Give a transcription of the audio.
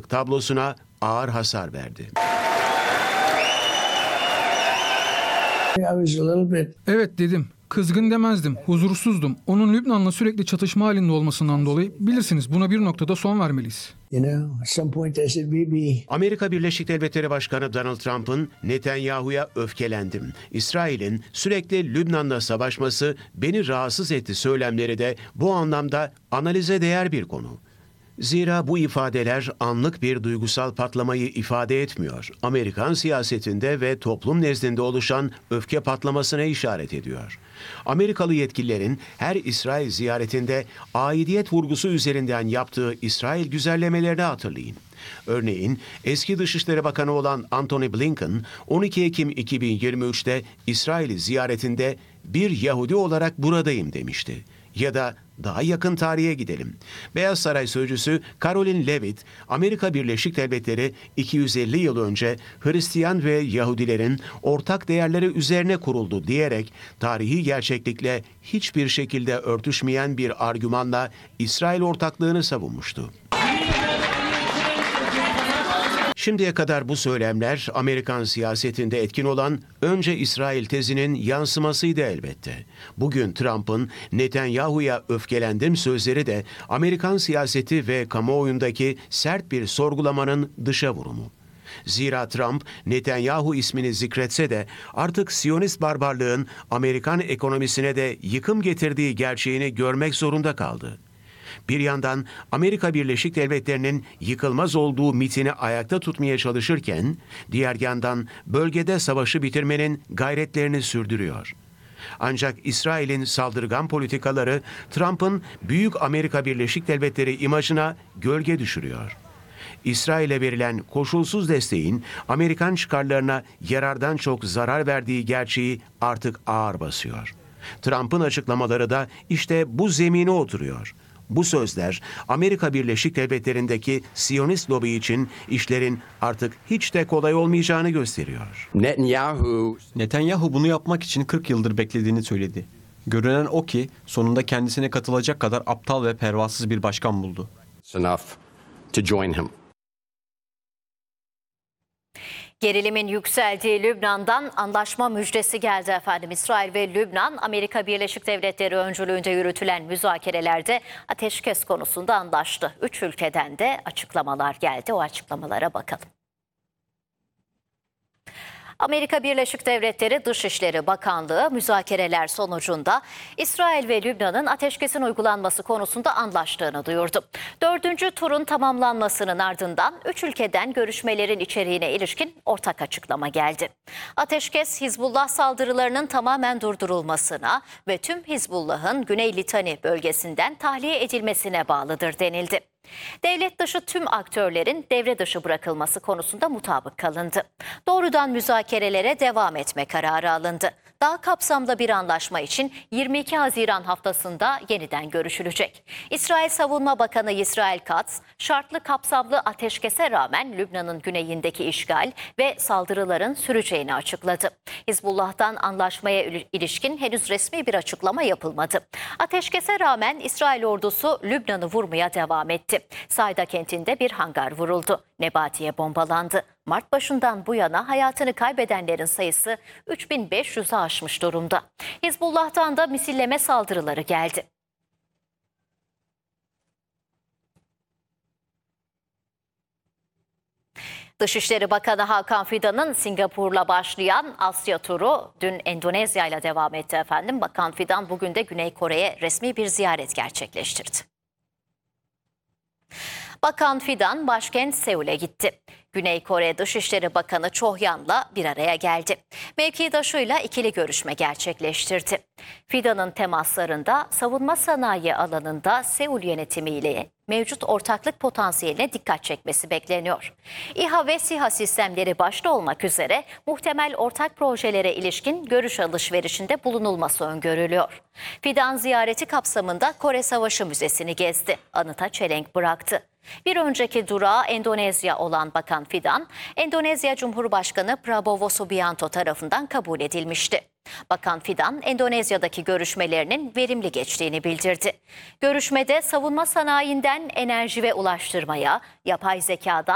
sağlık tablosuna ağır hasar verdi. Evet dedim. Kızgın demezdim. Huzursuzdum. Onun Lübnan'la sürekli çatışma halinde olmasından dolayı bilirsiniz buna bir noktada son vermeliyiz. Amerika Birleşik Devletleri Başkanı Donald Trump'ın Netanyahu'ya öfkelendim. İsrail'in sürekli Lübnan'la savaşması beni rahatsız etti söylemleri de bu anlamda analize değer bir konu. Zira bu ifadeler anlık bir duygusal patlamayı ifade etmiyor. Amerikan siyasetinde ve toplum nezdinde oluşan öfke patlamasına işaret ediyor. Amerikalı yetkililerin her İsrail ziyaretinde aidiyet vurgusu üzerinden yaptığı İsrail güzellemelerini hatırlayın. Örneğin eski Dışişleri Bakanı olan Antony Blinken 12 Ekim 2023'te İsrail ziyaretinde bir Yahudi olarak buradayım demişti. Ya da daha yakın tarihe gidelim. Beyaz Saray Sözcüsü Caroline Levitt, Amerika Birleşik Devletleri 250 yıl önce Hristiyan ve Yahudilerin ortak değerleri üzerine kuruldu diyerek tarihi gerçeklikle hiçbir şekilde örtüşmeyen bir argümanla İsrail ortaklığını savunmuştu. Şimdiye kadar bu söylemler Amerikan siyasetinde etkin olan önce İsrail tezinin yansımasıydı elbette. Bugün Trump'ın Netanyahu'ya öfkelendim sözleri de Amerikan siyaseti ve kamuoyundaki sert bir sorgulamanın dışa vurumu. Zira Trump, Netanyahu ismini zikretse de artık Siyonist barbarlığın Amerikan ekonomisine de yıkım getirdiği gerçeğini görmek zorunda kaldı. Bir yandan Amerika Birleşik Devletleri'nin yıkılmaz olduğu mitini ayakta tutmaya çalışırken, diğer yandan bölgede savaşı bitirmenin gayretlerini sürdürüyor. Ancak İsrail'in saldırgan politikaları Trump'ın büyük Amerika Birleşik Devletleri imajına gölge düşürüyor. İsrail'e verilen koşulsuz desteğin Amerikan çıkarlarına yarardan çok zarar verdiği gerçeği artık ağır basıyor. Trump'ın açıklamaları da işte bu zemine oturuyor. Bu sözler Amerika Birleşik Devletleri'ndeki Siyonist lobi için işlerin artık hiç de kolay olmayacağını gösteriyor. Netanyahu bunu yapmak için 40 yıldır beklediğini söyledi. Görünen o ki sonunda kendisine katılacak kadar aptal ve pervasız bir başkan buldu. Gerilimin yükseldiği Lübnan'dan anlaşma müjdesi geldi efendim. İsrail ve Lübnan, Amerika Birleşik Devletleri öncülüğünde yürütülen müzakerelerde ateşkes konusunda anlaştı. 3 ülkeden de açıklamalar geldi. O açıklamalara bakalım. Amerika Birleşik Devletleri Dışişleri Bakanlığı müzakereler sonucunda İsrail ve Lübnan'ın ateşkesin uygulanması konusunda anlaştığını duyurdu. 4. turun tamamlanmasının ardından 3 ülkeden görüşmelerin içeriğine ilişkin ortak açıklama geldi. Ateşkes, Hizbullah saldırılarının tamamen durdurulmasına ve tüm Hizbullah'ın Güney Litani bölgesinden tahliye edilmesine bağlıdır denildi. Devlet dışı tüm aktörlerin devre dışı bırakılması konusunda mutabık kalındı. Doğrudan müzakerelere devam etme kararı alındı. Daha kapsamlı bir anlaşma için 22 Haziran haftasında yeniden görüşülecek. İsrail Savunma Bakanı İsrail Katz, şartlı kapsamlı ateşkese rağmen Lübnan'ın güneyindeki işgal ve saldırıların süreceğini açıkladı. Hizbullah'tan anlaşmaya ilişkin henüz resmi bir açıklama yapılmadı. Ateşkese rağmen İsrail ordusu Lübnan'ı vurmaya devam etti. Sayda kentinde bir hangar vuruldu. Nebatiye bombalandı. Mart başından bu yana hayatını kaybedenlerin sayısı 3500'ü aşmış durumda. Hizbullah'tan da misilleme saldırıları geldi. Dışişleri Bakanı Hakan Fidan'ın Singapur'la başlayan Asya turu dün Endonezya ile devam etti efendim. Bakan Fidan bugün de Güney Kore'ye resmi bir ziyaret gerçekleştirdi. Bakan Fidan başkent Seul'e gitti. Güney Kore Dışişleri Bakanı Cho Hyan'la bir araya geldi. Mevkidaşıyla ikili görüşme gerçekleştirdi. Fidan'ın temaslarında savunma sanayi alanında Seul yönetimiyle mevcut ortaklık potansiyeline dikkat çekmesi bekleniyor. İHA ve SİHA sistemleri başta olmak üzere muhtemel ortak projelere ilişkin görüş alışverişinde bulunulması öngörülüyor. Fidan ziyareti kapsamında Kore Savaşı Müzesi'ni gezdi. Anıta çelenk bıraktı. Bir önceki durağı Endonezya olan Bakan Fidan, Endonezya Cumhurbaşkanı Prabowo Subianto tarafından kabul edilmişti. Bakan Fidan, Endonezya'daki görüşmelerinin verimli geçtiğini bildirdi. Görüşmede savunma sanayinden enerji ve ulaştırmaya, yapay zekadan